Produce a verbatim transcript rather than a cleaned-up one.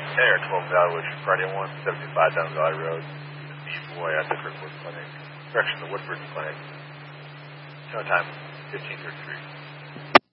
ten or twelve evaluation Friday one, seventy-five down Valley Road. B boy at the Kirkwood Clinic. Direction the Woodford Clinic. Showtime fifteen thirty-three.